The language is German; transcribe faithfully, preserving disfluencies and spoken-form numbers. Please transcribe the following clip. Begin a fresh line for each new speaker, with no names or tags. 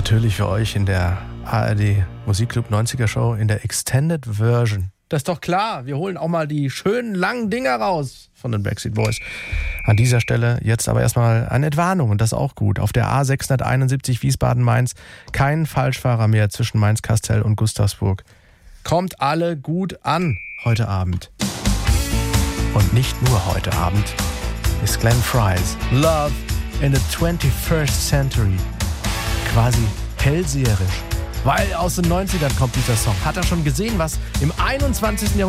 Natürlich für euch in der A R D Musikclub neunziger Show in der Extended Version. Das ist doch klar, wir holen auch mal die schönen langen Dinger raus von den Backstreet Boys. An dieser Stelle jetzt aber erstmal eine Entwarnung und das ist auch gut. Auf der A sechshunderteinundsiebzig Wiesbaden-Mainz kein Falschfahrer mehr zwischen Mainz-Kastell und Gustavsburg. Kommt alle gut an heute Abend. Und nicht nur heute Abend ist Glenn Frys Love in the twenty-first Century quasi hellseherisch. Weil aus den neunzigern kommt dieser Song. Hat er schon gesehen, was im einundzwanzigsten Jahrhundert